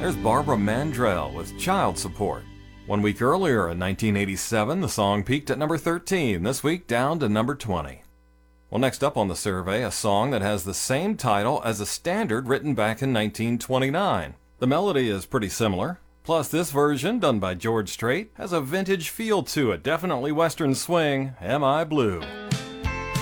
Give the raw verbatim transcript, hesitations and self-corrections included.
There's Barbara Mandrell with Child Support. One week earlier in nineteen eighty-seven, the song peaked at number thirteen, this week down to number twenty. Well, next up on the survey, a song that has the same title as a standard written back in nineteen twenty-nine. The melody is pretty similar, plus this version, done by George Strait, has a vintage feel to it, definitely Western swing, Am I Blue?